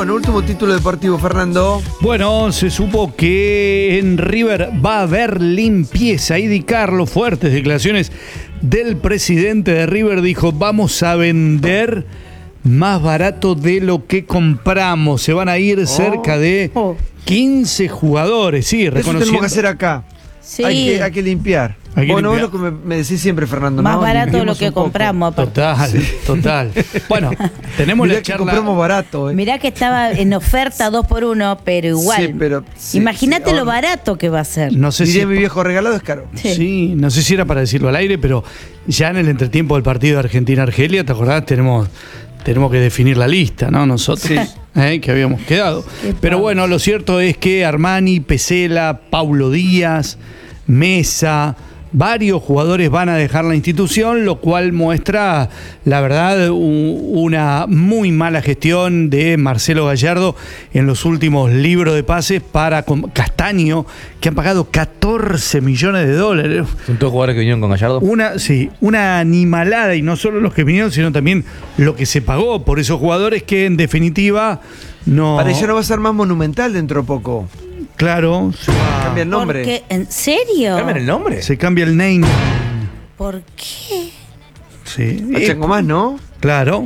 Bueno, último título deportivo, Fernando. Bueno, se supo que en River va a haber limpieza. Y Di Carlo, fuertes declaraciones del presidente de River, dijo: vamos a vender más barato de lo que compramos. Se van a ir cerca de 15 jugadores. Sí, Eso reconociendo. tenemos que hacer acá. Sí. Hay que limpiar. Bueno, es lo que me decís siempre, Fernando. Más ¿no? barato de lo Limpiemos que un poco. compramos. Total. Bueno, tenemos Mirá la que charla. compramos barato. Mirá que estaba en oferta 2x1, pero igual. Sí, pero sí, imagínate sí, lo ahora- barato que va a ser. No sé Diré si mi viejo regalado es caro. Sí, no sé si era para decirlo al aire, pero ya en el entretiempo del partido de Argentina-Argelia, ¿te acordás? Tenemos que definir la lista, ¿no? Nosotros, que habíamos quedado. Pero bueno, lo cierto es que Armani, Pesela, Paulo Díaz, Mesa, varios jugadores van a dejar la institución, lo cual muestra, la verdad, una muy mala gestión de Marcelo Gallardo en los últimos libros de pases para Castaño, que han pagado $14 millones. Son todos jugadores que vinieron con Gallardo. Una animalada, y no solo los que vinieron, sino también lo que se pagó por esos jugadores que en definitiva no... Para ella no va a ser más monumental dentro de poco. Claro, Cambia el nombre. Porque, ¿en serio? ¿Cambian el nombre? se cambia el name. ¿Por qué? Sí. A Chango más, ¿no? Claro.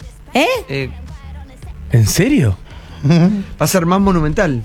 ¿En serio? Va a ser más monumental.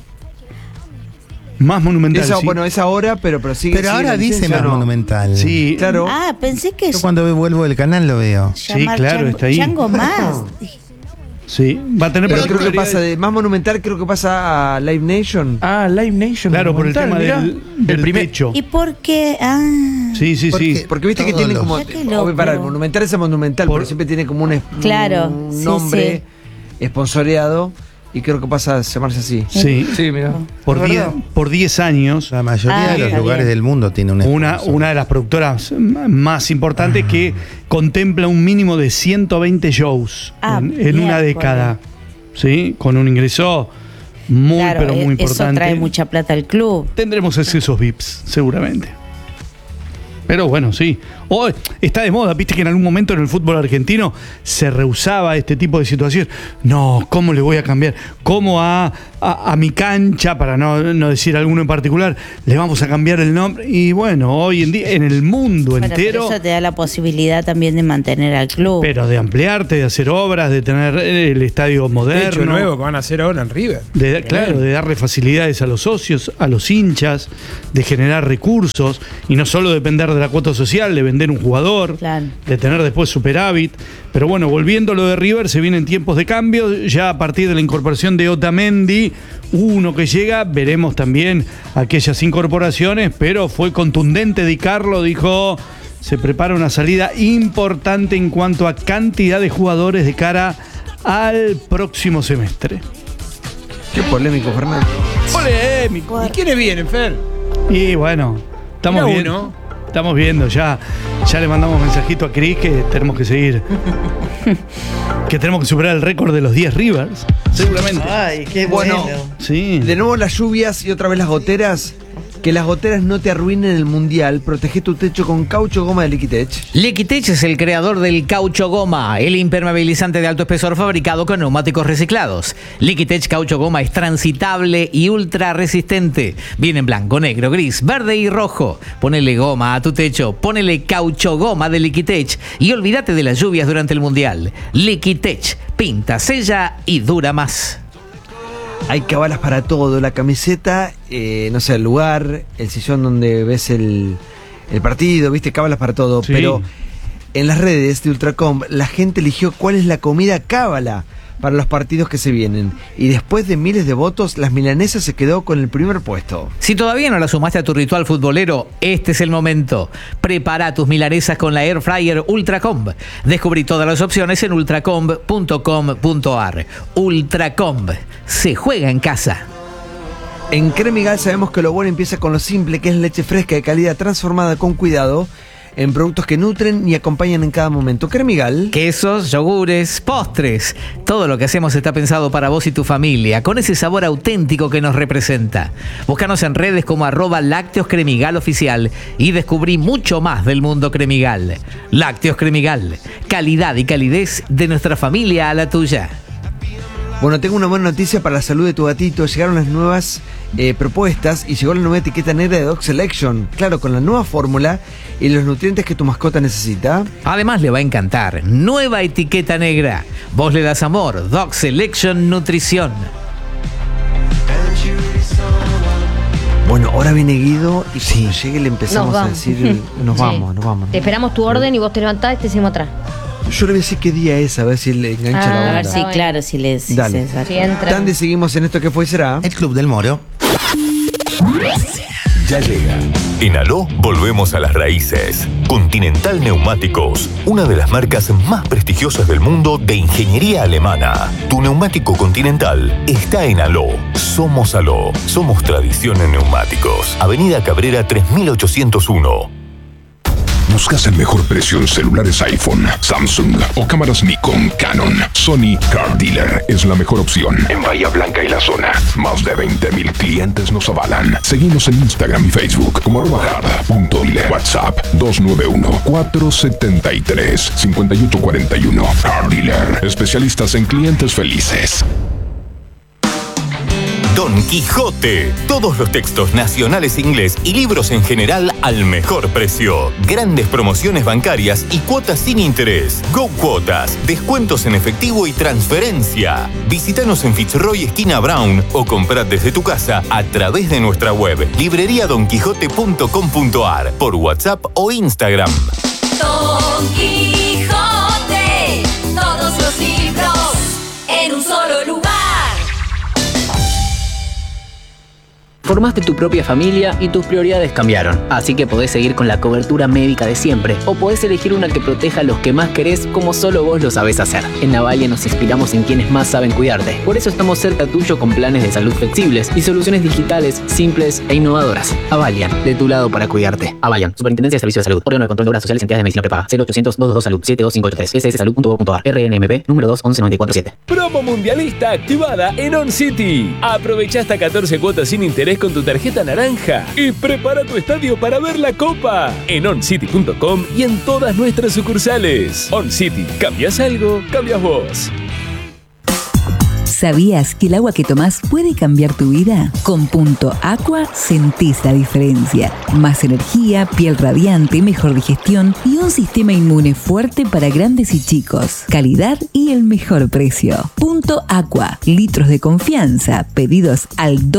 Más monumental. Esa, sí. bueno, es ahora, pero sigue. Pero sigue ahora la dice licencia, más ¿no? monumental. Sí, Claro. Ah, pensé que Yo cuando vuelvo del canal lo veo. Sí, claro, está ahí. Chango más. sí. Va a tener Pero creo que particularidades. pasa de más monumental, creo que pasa a Live Nation. Ah, Live Nation. Claro, por el Monumental, tema mirá. del primer techo. ¿Y por qué? Ah. Sí, sí, sí. Porque viste que Todos tiene los- como. Ya qué loco. Para el monumental es monumental, Por- pero siempre tiene como un Claro, un sí, nombre esponsoreado. Y creo que pasa a llamarse así. Sí. Sí, mira. Por 10 años. La mayoría Ah, de los está lugares bien. del mundo tiene Una de las productoras más importantes que contempla un mínimo de 120 shows en una miércoles. década, ¿sí? Con un ingreso muy, Claro, pero muy eso importante. trae mucha plata al club. Tendremos accesos VIPs, seguramente. Pero bueno, sí. Hoy está de moda, viste que en algún momento en el fútbol argentino se rehusaba este tipo de situación. No, ¿cómo le voy a cambiar? ¿Cómo a mi cancha, para no decir alguno en particular, le vamos a cambiar el nombre? Y bueno, hoy en día, en el mundo Bueno, entero, pero eso te da la posibilidad también de mantener al club. pero de ampliarte, de hacer obras, de tener el estadio moderno. Techo nuevo que van a hacer ahora en River. Claro, de darle facilidades a los socios, a los hinchas, de generar recursos y no solo depender de la cuota social, de vender un jugador, Claro. de tener después superávit. Pero bueno, volviendo a lo de River, se vienen tiempos de cambio. Ya a partir de la incorporación de Otamendi, uno que llega, veremos también aquellas incorporaciones, pero fue contundente Di Carlo, dijo: se prepara una salida importante en cuanto a cantidad de jugadores de cara al próximo semestre. Qué polémico, Fernando. Polémico. ¿Y quiénes vienen, Fer? Y bueno, estamos Mira viendo. uno. Estamos viendo, ya le mandamos mensajito a Cris que tenemos que seguir. Que tenemos que superar el récord de los 10 Rivers. Seguramente. Ay, qué Bueno, bueno. Sí. De nuevo las lluvias y otra vez las goteras. Que las goteras no te arruinen el mundial. Protege tu techo con caucho goma de Liquitech. Liquitech es el creador del caucho goma, el impermeabilizante de alto espesor fabricado con neumáticos reciclados. Liquitech caucho goma es transitable y ultra resistente. Viene en blanco, negro, gris, verde y rojo. Ponele goma a tu techo, ponele caucho goma de Liquitech y olvídate de las lluvias durante el mundial. Liquitech, pinta, sella y dura más. Hay cabalas para todo. La camiseta, no sé, el lugar, el sillón donde ves el partido, viste, cabalas para todo. Sí. Pero en las redes de Ultracom, la gente eligió cuál es la comida cábala para los partidos que se vienen. Y después de miles de votos, las milanesas se quedó con el primer puesto. Si todavía no la sumaste a tu ritual futbolero, este es el momento. Prepara tus milanesas con la Air Fryer Ultracomb. Descubrí todas las opciones en ultracomb.com.ar. Ultracomb. Se juega en casa. En Cremigal sabemos que lo bueno empieza con lo simple, que es leche fresca de calidad transformada con cuidado en productos que nutren y acompañan en cada momento. Cremigal. Quesos, yogures, postres. Todo lo que hacemos está pensado para vos y tu familia, con ese sabor auténtico que nos representa. Búscanos en redes como @lácteoscremigal_oficial y descubrí mucho más del mundo Cremigal. Lácteos Cremigal. Calidad y calidez de nuestra familia a la tuya. Bueno, tengo una buena noticia para la salud de tu gatito. Llegaron las nuevas propuestas y llegó la nueva etiqueta negra de Dog Selection. Claro, con la nueva fórmula y los nutrientes que tu mascota necesita. Además le va a encantar. Nueva etiqueta negra. Vos le das amor. Dog Selection Nutrición. Bueno, ahora viene Guido y cuando llegue le empezamos a decir, nos Sí. vamos. Te esperamos tu orden y vos te levantás y te decimos atrás. Yo le voy a decir qué día es, a ver si le engancha la A onda. ver si, claro, si les. si Dale. se- Si entra. Tandy, seguimos en esto que fue y será. El Club del Moro. Ya llega. En Aló volvemos a las raíces. Continental Neumáticos, una de las marcas más prestigiosas del mundo de ingeniería alemana. Tu neumático Continental está en Aló. Somos Aló. Somos tradición en neumáticos. Avenida Cabrera 3801. ¿Buscas el mejor precio en celulares iPhone, Samsung o cámaras Nikon, Canon? Sony Car Dealer es la mejor opción en Bahía Blanca y la zona. Más de 20,000 clientes nos avalan. Seguimos en Instagram y Facebook como @hard.dealer. WhatsApp 291-473-5841. Car Dealer, especialistas en clientes felices. Don Quijote. Todos los textos nacionales inglés y libros en general al mejor precio. Grandes promociones bancarias y cuotas sin interés. Go Cuotas. Descuentos en efectivo y transferencia. Visítanos en Fitzroy esquina Brown o comprad desde tu casa a través de nuestra web libreriadonquijote.com.ar por WhatsApp o Instagram. Don Quijote, todos los libros en un solo lugar. Formaste tu propia familia y tus prioridades cambiaron, así que podés seguir con la cobertura médica de siempre o podés elegir una que proteja a los que más querés como solo vos lo sabés hacer. En Avalia nos inspiramos en quienes más saben cuidarte, por eso estamos cerca tuyo con planes de salud flexibles y soluciones digitales, simples e innovadoras. Avalian, de tu lado para cuidarte. Avalian, Superintendencia de Servicios de Salud, Órgano de Control de Obras Sociales y Entidades de Medicina Prepaga, 0800-222 Salud, 72583, sssalud.gov.ar, RNMP, número 211-947. Promo mundialista activada en On City. Aprovecha hasta 14 cuotas sin interés con tu tarjeta naranja y prepara tu estadio para ver la Copa en oncity.com y en todas nuestras sucursales. On City, ¿cambias algo? Cambias vos. ¿Sabías que el agua que tomás puede cambiar tu vida? Con Punto Aqua sentís la diferencia. Más energía, piel radiante, mejor digestión y un sistema inmune fuerte para grandes y chicos. Calidad y el mejor precio. Punto Aqua. Litros de confianza. Pedidos al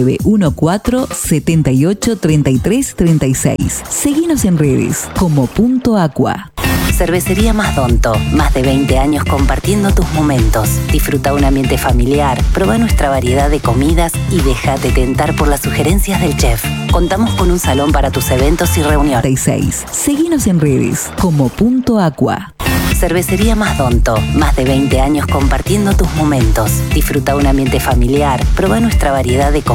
2914-783336. Seguinos en redes como Punto Aqua. Cervecería Masdonto, más de 20 años compartiendo tus momentos. Disfruta un ambiente familiar, prueba nuestra variedad de comidas y déjate tentar por las sugerencias del chef. Contamos con un salón para tus eventos y reuniones. Seguinos en redes como Punto Aqua. Cervecería Masdonto, más de 20 años compartiendo tus momentos. Disfruta un ambiente familiar, prueba nuestra variedad de comidas